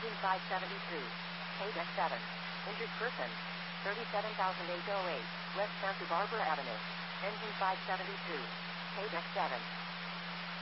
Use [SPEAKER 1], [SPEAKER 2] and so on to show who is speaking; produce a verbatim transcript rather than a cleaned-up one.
[SPEAKER 1] Engine five seventy-two. Paydeck seven. Injured person. thirty-seven thousand eight hundred eight, West Santa Barbara Avenue. Engine five seventy-two. Paydeck seven.